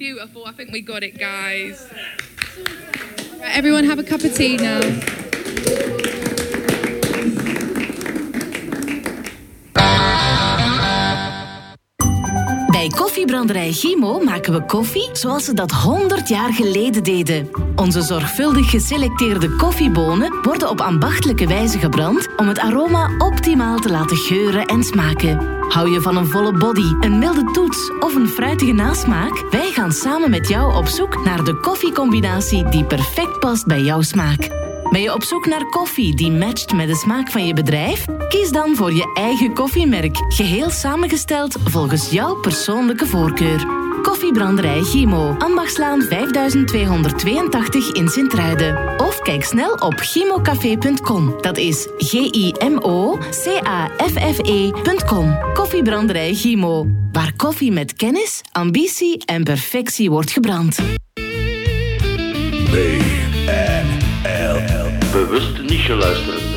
beautiful. I think we got it, guys. Right, everyone have a cup of tea now. Bij Koffiebranderij Gimo maken we koffie zoals ze dat 100 jaar geleden deden. Onze zorgvuldig geselecteerde koffiebonen worden op ambachtelijke wijze gebrand om het aroma optimaal te laten geuren en smaken. Hou je van een volle body, een milde toets of een fruitige nasmaak? Wij gaan samen met jou op zoek naar de koffiecombinatie die perfect past bij jouw smaak. Ben je op zoek naar koffie die matcht met de smaak van je bedrijf? Kies dan voor je eigen koffiemerk, geheel samengesteld volgens jouw persoonlijke voorkeur. Koffiebranderij Gimo, Ambachtslaan 5282 in Sint-Truiden. Of kijk snel op gimocafé.com. Dat is GIMOCAFFE.com. Koffiebranderij Gimo, waar koffie met kennis, ambitie en perfectie wordt gebrand. BNL. Bewust niet geluisterd.